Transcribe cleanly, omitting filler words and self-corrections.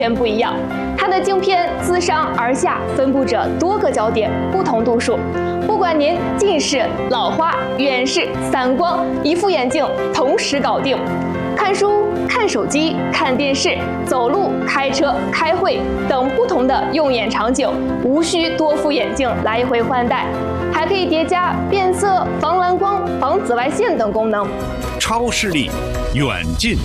全不一样。它的镜片自上而下分布着多个焦点，不同度数。不管您近视、老花、远视、散光，一副眼镜同时搞定。看书、看手机、看电视、走路、开车、开会等不同的用眼场景，无需多副眼镜来回换代，还可以叠加变色、防蓝光、防紫外线等功能。 超视力，远近